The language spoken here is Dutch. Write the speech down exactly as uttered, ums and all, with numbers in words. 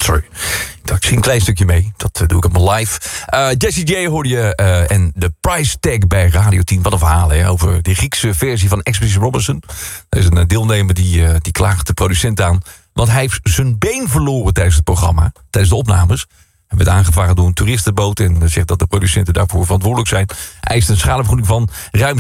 sorry. Ik dacht, ik zie een klein stukje mee. Dat uh, doe ik allemaal live. Uh, Jessie J hoorde je uh, en de price tag bij Radio tien. Wat een verhaal hè, over de Griekse versie van Expedition Robinson. Er is een uh, deelnemer die, uh, die klaagt de producent aan. Want hij heeft zijn been verloren tijdens het programma. Tijdens de opnames. Hij werd aangevaren door een toeristenboot. En zegt dat de producenten daarvoor verantwoordelijk zijn. Hij eist een schadevergoeding van ruim